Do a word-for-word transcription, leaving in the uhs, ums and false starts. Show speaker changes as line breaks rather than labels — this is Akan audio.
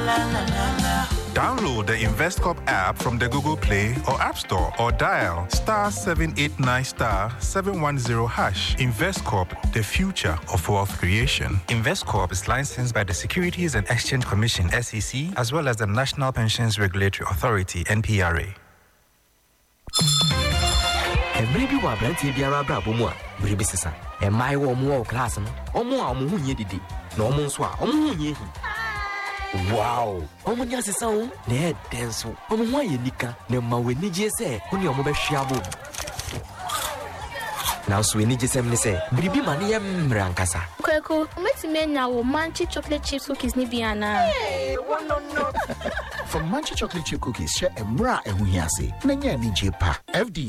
Download the InvestCorp app from the Google Play or App Store or dial star seven eight nine star seven one zero hash. InvestCorp, the future of wealth creation. InvestCorp is licensed by the Securities and Exchange Commission S E C as well as the National Pensions Regulatory Authority N P R A.
Maybe wa branti biara bra bomu a biribi sesa e mai wo mo class no omo a omo hunye didi na omo nso a omo hunye hi wow omo nya sesa wo na e denso omo ho aye nika na ma weni je se ho ne omo be hwia bo na so weni je sem ne se biribi ma ne yem mrankasa
kweko metime nya wo manchi chocolate chips cookies ni biana
no no from Manchi chocolate chip cookies share emra ehuhiase na nya ni je pa F D